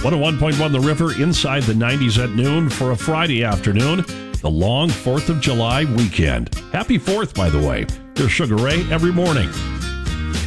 101.1 The River inside the 90s at noon for a Friday afternoon, the long 4th of July weekend. Happy 4th, by the way. Here's Sugar Ray every morning